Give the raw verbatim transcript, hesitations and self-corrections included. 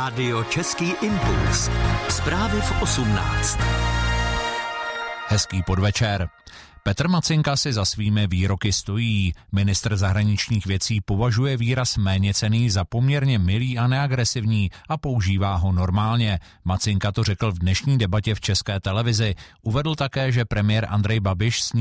Rádio Český impuls. Zprávy v osmnáct. Hezký podvečer. Petr Macinka si za svými výroky stojí. Ministr zahraničních věcí považuje výraz méněcenný za poměrně milý a neagresivní a používá ho normálně. Macinka to řekl v dnešní debatě v České televizi. Uvedl také, že premiér Andrej Babiš s ním